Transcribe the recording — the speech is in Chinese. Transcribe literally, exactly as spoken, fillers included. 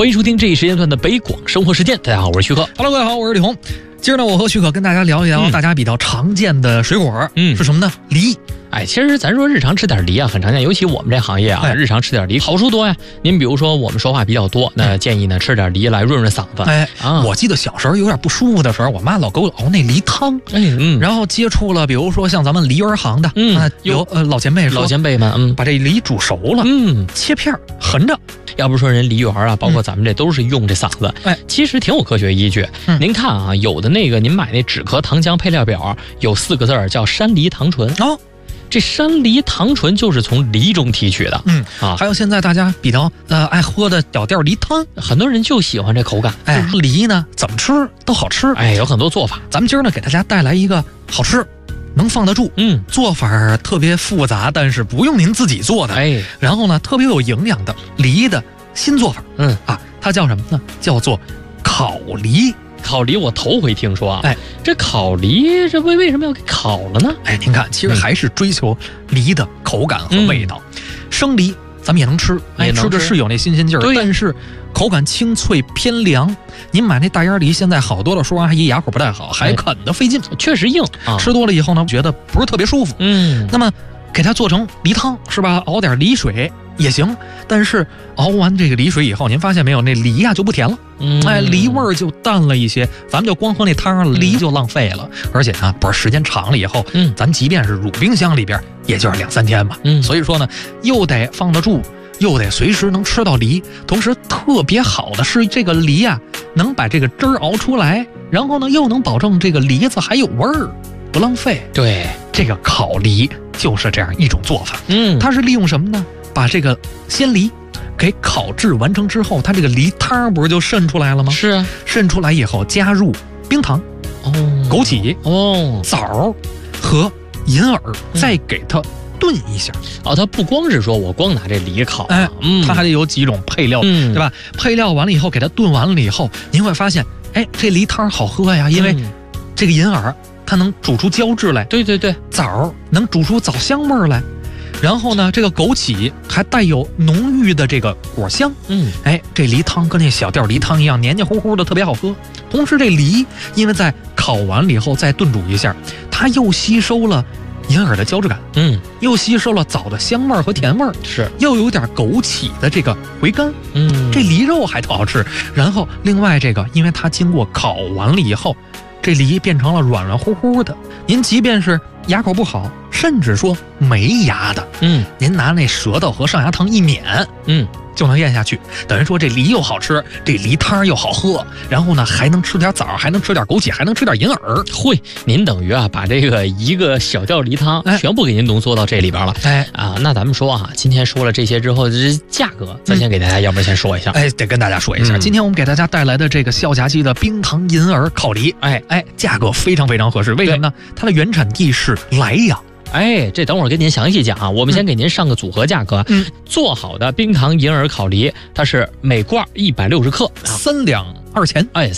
欢迎收听这一时间段的北广生活实践。大家好，我是徐克。 Hello， 各位好，我是李红。今儿呢，我和徐可跟大家聊一聊大家比较常见的水果，嗯，是什么呢？梨。 哎，其实咱说日常吃点梨啊，很常见，尤其我们这行业啊，哎、日常吃点梨好处多呀。您比如说我们说话比较多，那建议呢吃点梨来润润嗓子。 哎，啊，我记得小时候有点不舒服的时候，我妈老给我熬那梨汤。哎，嗯，然后接触了，比如说像咱们梨园行的，嗯，啊、有呃老前辈说， 老前辈们，嗯， 把这梨煮熟了，嗯，切片横着。 要不说人梨园啊，包括咱们这都是用这嗓子，哎、嗯，其实挺有科学依据。嗯、您看啊，有的那个您买那止咳糖浆配料表有四个字儿叫山梨糖醇哦。这山梨糖醇就是从梨中提取的，嗯啊， 还有现在大家比较呃爱喝的小调梨汤， 很多人就喜欢这口感。 哎，梨呢怎么吃都好吃， 哎，有很多做法。 咱们今儿呢给大家带来一个好吃，能放得住，嗯，做法特别复杂，但是不用您自己做的，哎，然后呢特别有营养的梨的新做法，嗯啊，它叫什么呢？叫做烤梨。 烤梨我头回听说啊，哎，这烤梨这为为什么要给烤了呢？ 哎，您看，其实还是追求梨的口感和味道。嗯、生梨咱们也能吃，哎，吃的是有那新鲜劲儿，但是口感清脆偏凉。您买那大烟梨，现在好多的说阿姨牙口不太好，还啃得费劲， 哎、确实硬、啊， 吃多了以后呢，觉得不是特别舒服。嗯，那么给它做成梨汤是吧？熬点梨水也行，但是熬完这个梨水以后，您发现没有，那梨呀、啊、就不甜了。嗯，哎，梨味儿就淡了一些，咱们就光喝那汤，梨就浪费了。嗯、而且啊，不是时间长了以后，嗯，咱即便是乳冰箱里边，也就是两三天吧。嗯，所以说呢，又得放得住，又得随时能吃到梨。同时特别好的是，这个梨啊，能把这个汁儿熬出来，然后呢，又能保证这个梨子还有味儿，不浪费。 对， 这个烤梨就是这样一种做法。嗯，它是利用什么呢？把这个鲜梨给烤制完成之后，它这个梨汤不是就渗出来了吗？ 是啊， 渗出来以后加入冰糖、哦、枸杞、哦、枣和银耳，再给它炖一下。 哦，它不光是说我光拿这梨烤， 哎，嗯、它还得有几种配料，嗯、对吧？配料完了以后，给它炖完了以后，您会发现，哎，这梨汤好喝呀，因为这个银耳它能煮出胶质来， 对对对， 枣能煮出枣香味儿来。然后呢，这个枸杞还带有浓郁的这个果香，嗯，哎，这梨汤跟那小吊梨汤一样，黏黏糊糊的，特别好喝。同时，这梨因为在烤完了以后再炖煮一下，它又吸收了银耳的胶质感，嗯，又吸收了枣的香味和甜味， 是， 又有点枸杞的这个回甘，嗯，这梨肉还特好吃。然后另外这个，因为它经过烤完了以后，这梨变成了软软乎乎的，您即便是牙口不好，甚至说没牙的，嗯，您拿那舌头和上牙膛一抿，嗯，就能咽下去。等于说这梨又好吃，这梨汤又好喝，然后呢还能吃点枣，还能吃点枸杞，还能吃点银耳。 会，您等于啊把这个一个小吊梨汤全部给您浓缩到这里边了。哎啊，那咱们说啊，今天说了这些之后，这价格咱先给大家，嗯、要不然先说一下。 哎，得跟大家说一下，嗯、今天我们给大家带来的这个肖家记的冰糖银耳烤梨，哎哎，价格非常非常合适。为什么呢？它的原产地是莱阳。 哎，这等会儿跟您详细讲啊。我们先给您上个组合价格。嗯，做好的冰糖银耳烤梨，它是每罐一百六十克， 三两二钱。 哎，